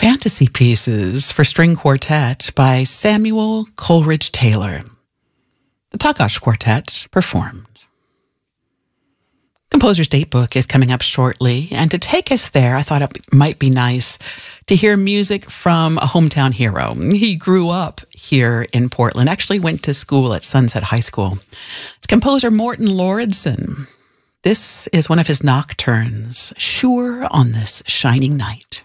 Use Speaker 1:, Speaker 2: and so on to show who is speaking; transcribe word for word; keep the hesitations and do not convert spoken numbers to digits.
Speaker 1: Fantasy Pieces for String Quartet by Samuel Coleridge Taylor. The Tagosh Quartet performed. Composer's Datebook is coming up shortly, and to take us there, I thought it might be nice to hear music from a hometown hero. He grew up here in Portland, actually went to school at Sunset High School. It's composer Morton Lauridsen. This is one of his nocturnes, Sure on This Shining Night.